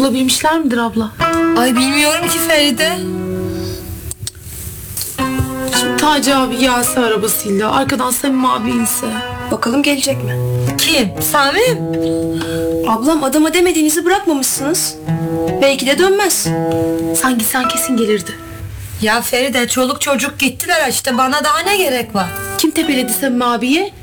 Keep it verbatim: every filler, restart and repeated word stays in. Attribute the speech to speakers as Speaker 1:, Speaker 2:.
Speaker 1: Bulabilmişler midir abla?
Speaker 2: Ay bilmiyorum ki Feride.
Speaker 1: Şimdi Taci abi gelse arabasıyla, arkadan Samim abi inse.
Speaker 3: Bakalım gelecek mi?
Speaker 2: Kim? Samim?
Speaker 3: Ablam adama demediğinizi bırakmamışsınız. Belki de dönmez.
Speaker 1: Sen gitsen kesin gelirdi.
Speaker 2: Ya Feride çoluk çocuk gittiler işte, bana daha ne gerek var?
Speaker 1: Kim tepeledi Samim abiyi?